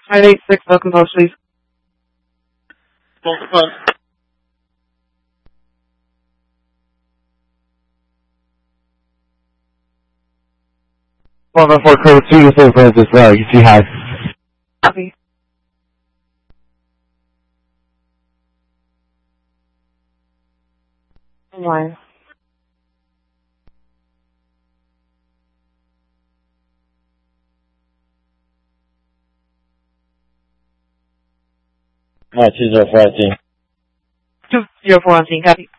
586, welcome post, please. Well, for code 2 to 4 Francis, you see hi. Copy. Why? Alright, 204 on scene. 204 on scene, copy.